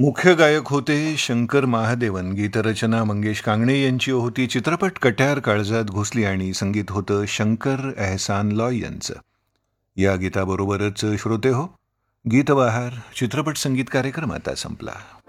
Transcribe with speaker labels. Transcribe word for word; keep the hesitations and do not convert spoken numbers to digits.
Speaker 1: मुख्य गायक होते शंकर महादेवन, गीतरचना मंगेश कांगणे यांची होती. चित्रपट कट्यार काळजात घुसली आणि संगीत होतं शंकर एहसान लॉय यांचं. या गीताबरोबरच श्रोते हो, गीतबहार चित्रपट संगीत कार्यक्रम आता संपला.